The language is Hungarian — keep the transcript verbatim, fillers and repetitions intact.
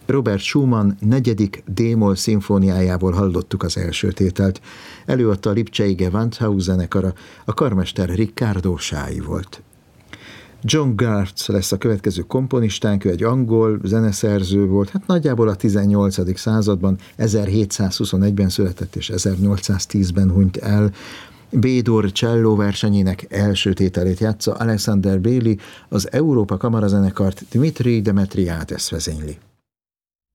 Robert Schumann negyedik D-moll szimfóniájából hallottuk az első tételt. Előadta a Lipcsei Gewandhaus zenekara, a karmester Riccardo Sái volt. John Garth lesz a következő komponistánk, ő egy angol zeneszerző volt, hát nagyjából a tizennyolcadik században, ezerhétszázhuszonegyben született és ezernyolcszáztízben hunyt el. B-dur cselló versenyének első tételét játsza Alexander Bailey, az Európa Kamarazenekart Dmitri Demetriades vezényli.